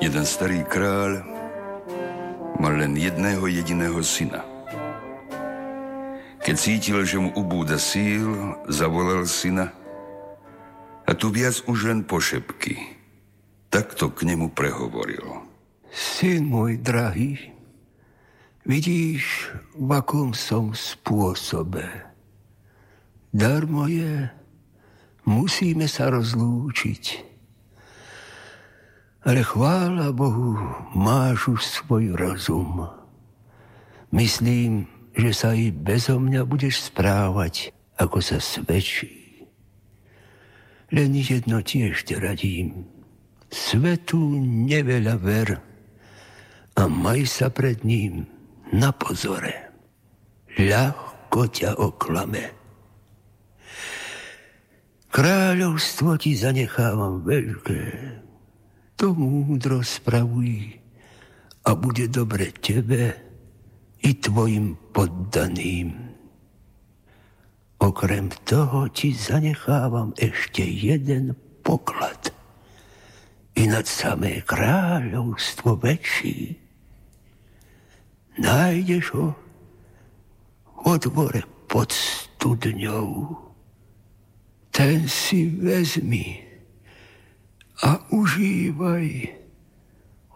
Jeden starý kráľ mal len jedného jediného syna. Keď cítil, že mu ubúda síl, zavolal syna a tu viac už len pošepky. Takto k nemu prehovoril. Syn môj drahý, vidíš, v akom som spôsobe. Darmo je, musíme sa rozlúčiť. Ale chvála Bohu, máš už svoj rozum. Myslím, že sa i bezo mňa budeš správať, ako sa svedčí. Len jedno tiež te radím. Svetu neveľa ver a maj sa pred ním na pozore. Ľahko ťa oklame. Kráľovstvo ti zanechávam veľké. To múdro spravuj a bude dobre tebe i tvojim poddaným. Okrem toho ti zanechávam ešte jeden poklad. I nad samé kráľovstvo väčší. Nájdeš ho vo dvore pod studňou. Ten si vezmi a užívaj